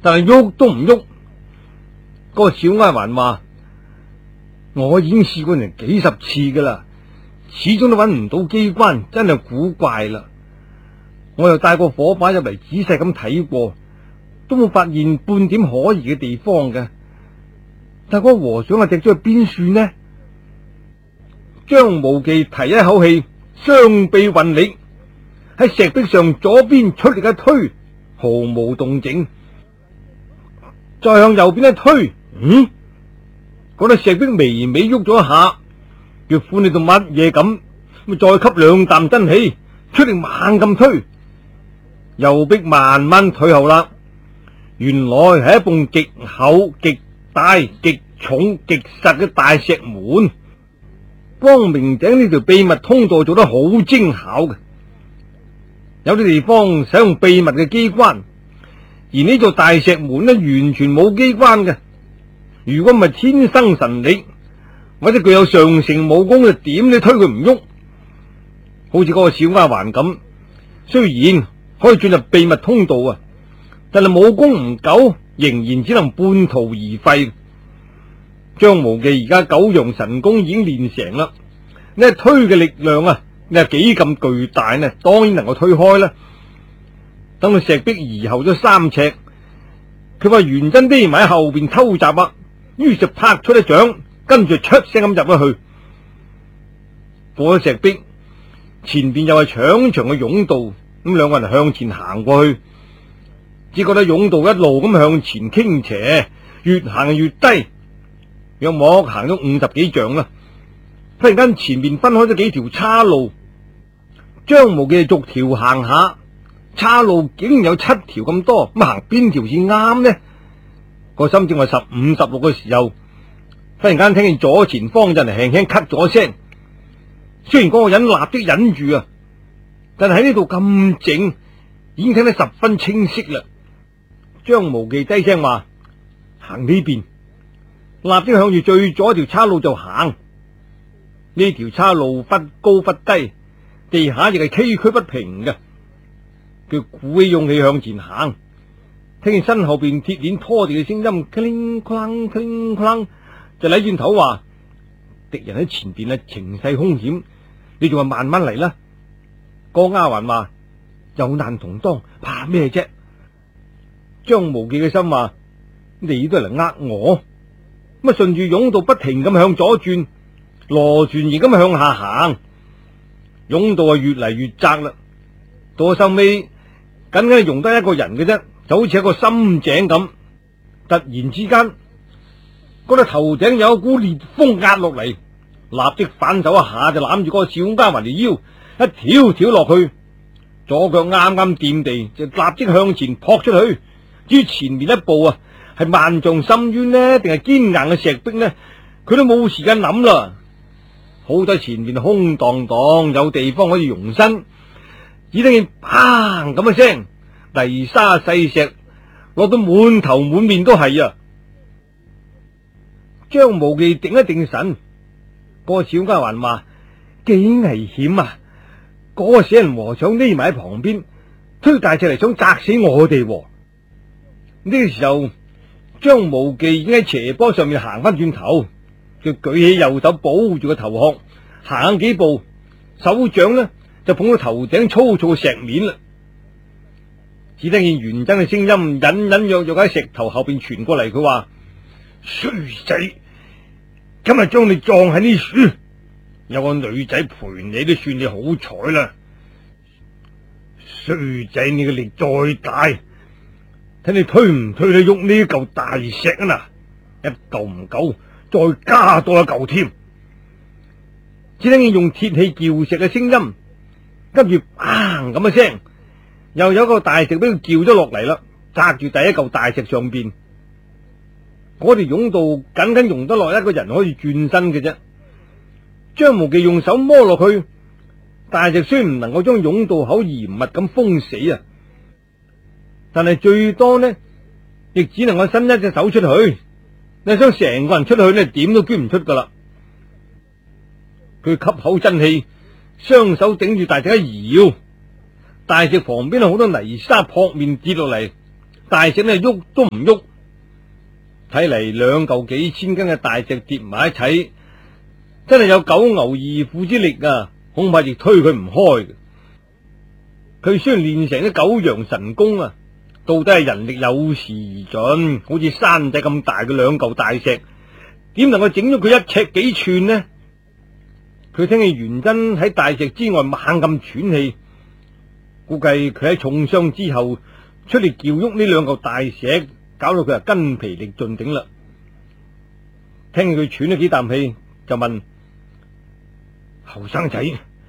但係喐都唔喐。嗰個小丫鬟話：我已經試過人幾十次噶啦，始終都揾唔到機關，真係古怪啦。我又帶個火把入嚟仔細咁睇過，都冇發現半點可疑嘅地方嘅。但係嗰個和尚啊，隻咗去邊算呢？張無忌提一口氣，雙臂運力喺石壁上左邊出力一推，毫無動靜。再向右邊一推，嗰啲石壁微微喐咗一下，叫歡你到乜嘢咁？咪再吸兩啖真氣，出力猛咁推，右壁慢慢退後啦。原來係一埲極厚、極大、極重、極實嘅大石門。光明頂呢條秘密通道做得好精巧嘅，有啲地方使用秘密嘅機關，而呢座大石門呢，完全冇機關嘅。如果唔係天生神力，或者具有上乘武功，就點你推佢唔喐？好似嗰個小丫鬟咁，雖然可以進入秘密通道啊，但係武功唔夠，仍然只能半途而廢。張無忌而家九陽神功已經練成啦，呢推嘅力量啊，你係幾咁巨大呢？當然能夠推開啦。等到石壁移後咗3尺，佢話元真匿埋喺後邊偷襲啊，於是拍出一掌，跟住出聲咁入咗去。過咗石壁，前邊又係長長嘅甬道，咁兩個人向前行過去，只覺得甬道一路咁向前傾斜，越行越低。約莫行咗50幾丈啦，忽然間前面分開咗幾條岔路，張無忌逐條行下，岔路竟然有7條咁多，咁行邊條先啱呢？個心正話15、16嘅時候，忽然間聽見左前方人輕輕咳咗聲，雖然嗰個人立即忍住啊，但係喺呢度咁靜，已經聽得十分清晰啦。張無忌低聲話：行呢邊。立即向住最左一條岔路就行，呢條岔路忽高忽低，地下亦係崎嶇不平嘅。佢鼓起勇氣向前行，聽見身後邊鐵鏈拖地嘅聲音，咔鈴咔啷咔鈴咔啷，就睇轉頭話：敵人喺前邊啊，情勢凶險，你仲話慢慢嚟啦。個丫鬟話：有難同當，怕咩啫？張無忌嘅心話：你都係嚟呃我。咁啊，順住甬道不停咁向左轉，螺旋形咁向下行，甬道啊越嚟越窄啦。到咗收尾，僅僅係容得一個人嘅啫，就好似一個深井咁。突然之間，嗰個頭頂有一股烈風壓落嚟，立即反手一下就攬住嗰個小丫鬟條腰，一跳跳落去，左腳啱啱掂地，就立即向前撲出去。至於前面一步啊，係萬丈深淵呢，定係堅硬嘅石壁呢？佢都冇時間諗啦。好在前面空蕩蕩，有地方可以容身。只聽見砰咁嘅聲，泥沙細石落到滿頭滿面都係啊！張無忌定一定神，個小丫鬟話：幾危險啊！嗰個死人和尚匿埋喺旁邊，推大石嚟想砸死我哋。呢個時候，張無忌已經喺斜坡上面行翻轉頭，佢舉起右手保護住個頭殼，行幾步，手掌呢就捧到頭頂粗糙嘅石面啦。只聽見元真嘅聲音隱隱約約喺石頭後邊傳過嚟，佢話：衰仔，今日將你撞喺呢樹，有個女仔陪你都算你好彩啦。衰仔，你嘅力再大，睇你推唔推得喐呢嚿大石啊！嗱，一嚿唔夠，再加多一嚿添。只聽見用鐵器撬石嘅聲音，跟住砰咁嘅聲，又有一個大石俾佢撬咗落嚟啦，砸住第一嚿大石上邊。嗰條甬道僅僅容得落一個人可以轉身嘅啫。張無忌用手摸落去，大石雖然唔能夠將甬道口嚴密咁封死啊，但係最多呢，亦只能夠伸一隻手出去。你想成個人出去呢，點都捐唔出噶啦。佢吸口真氣，雙手頂住大石一搖，大石旁邊有好多泥沙撲面跌落嚟， 大石呢喐都唔喐。睇嚟兩嚿幾千斤嘅大石疊埋一齊，真係有九牛二虎之力啊！恐怕亦推佢唔開。佢雖然練成咗九陽神功啊，到底係人力有時而盡，好似山仔咁大嘅兩嚿大石，點能夠整咗佢一尺幾寸呢？佢聽見元真喺大石之外猛咁喘氣，估計佢喺重傷之後出嚟撬喐呢兩嚿大石，搞到佢筋疲力盡頂啦。聽見佢喘咗幾啖氣，就問：後生仔，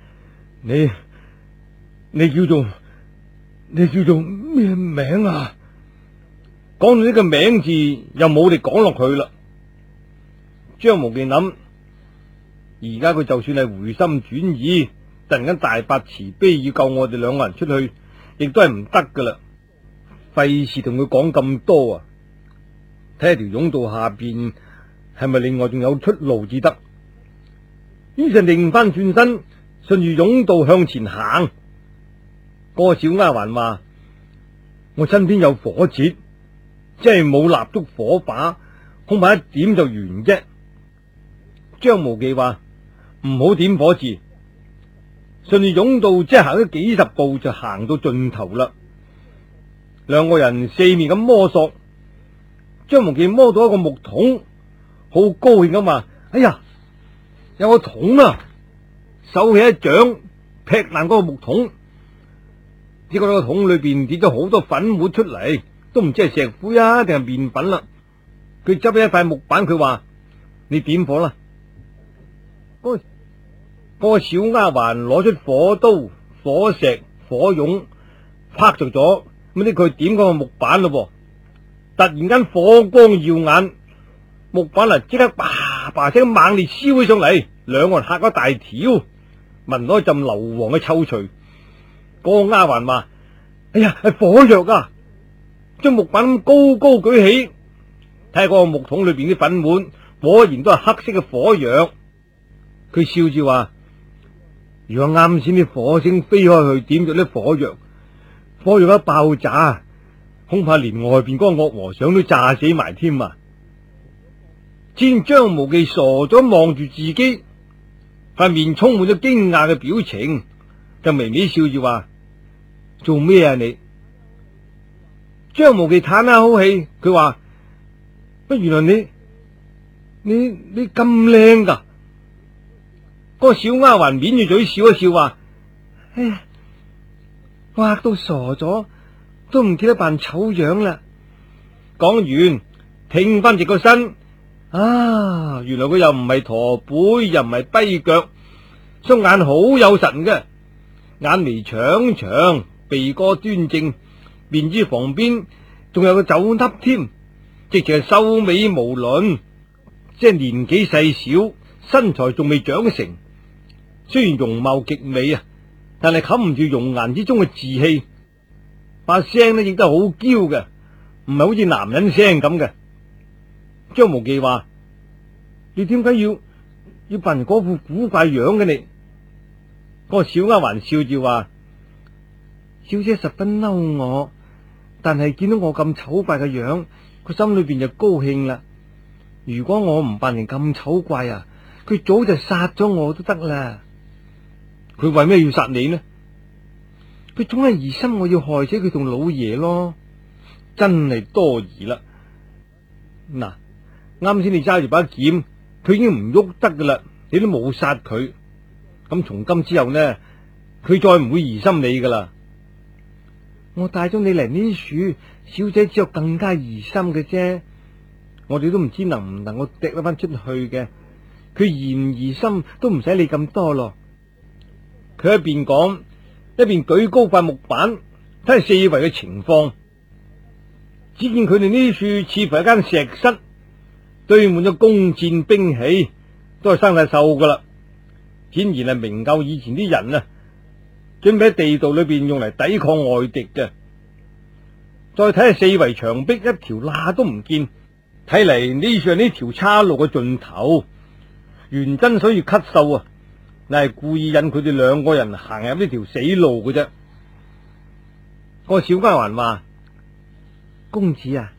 你叫做咩名啊？講到呢個名字，又冇力講落去啦。張無忌諗，而家佢就算係回心轉意，突然間大發慈悲要救我哋兩個人出去，亦都係唔得噶啦。費事同佢講咁多啊！睇下條甬道下邊係咪另外仲有出路至得。於是擰翻轉身，順住甬道向前行。個小丫鬟話：我身邊有火折，即係冇蠟燭火把，恐怕一點就完啫。張無忌話：唔好點火字。順住甬道，即係行咗幾十步就行到盡頭啦。兩個人四面咁摸索，張無忌摸到一個木桶，好高興咁話：哎呀，有個桶啊！手起一掌劈爛嗰個木桶，只覺得個桶裏邊跌咗好多粉末出嚟，都唔知係石灰啊定係麵粉啦。佢執起一塊木板，佢話：你點火啦！嗰個小丫鬟攞出火刀、火石、火絨，拍着咗咁呢，佢點嗰個木板咯。突然間火光耀眼，木板啊即刻叭叭聲猛烈燒起上嚟，兩個人嚇咗大跳，聞到一陣硫磺嘅臭除。個丫鬟話：哎呀，係火藥啊！將木板高高舉起，睇下嗰個木桶裏邊啲粉末，果然都係黑色嘅火藥。佢笑住話：如果啱先啲火星飛開去點咗啲火藥，火藥一爆炸，恐怕連外邊嗰個惡和尚都炸死埋添啊！只見張無忌傻咗望住自己，塊面充滿咗驚訝嘅表情，就微微笑住話：做咩啊你？張無忌嘆下口氣，佢話：乜原來你咁靚噶？嗰個小丫鬟抿住嘴笑一笑，話：哎呀，我嚇到傻咗，都唔記得扮醜樣啦。講完，挺翻直個身，啊，原來佢又唔係駝背，又唔係跛腳，雙眼好有神嘅，眼眉長長，鼻哥端正，面珠旁邊仲有個酒粒添，直情係秀美無倫，即係年紀細小，身材仲未長成。雖然容貌極美啊，但係冚唔住容顏之中嘅稚氣，把聲呢亦都好嬌嘅，唔係好似男人聲咁嘅。張無忌話：你點解要扮嗰副古怪樣嘅你？個小丫鬟笑住話：小姐十分嬲我，但係見到我咁醜怪嘅樣，佢心裏邊就高興啦。如果我唔扮成咁醜怪啊，佢早就殺咗我都得啦。佢為咩要殺你呢？佢總係疑心我要害死佢同老爺咯，真係多疑啦。嗱，啱先你揸住把劍，佢已經唔喐得噶啦，你都冇殺佢。咁從今之後呢，佢再唔會疑心你噶啦。我帶咗你嚟呢處，小姐只有更加疑心嘅啫。我哋都唔知能唔能夠掟得翻出去嘅。佢疑唔疑心都唔使理咁多咯。佢一邊講，一邊舉高塊木板，睇下四圍嘅情況。只見佢哋呢處似乎係間石室，堆滿咗弓箭兵器，都係生晒鏽噶啦。顯然係明夠以前啲人啊，準備喺地道裏邊用嚟抵抗外敵嘅。再睇下四圍牆壁，一條罅都唔見，睇嚟呢處係呢條岔路嘅盡頭。元真所以咳嗽啊，乃係故意引佢哋兩個人行入呢條死路嘅啫。個小丫鬟話： 公子啊，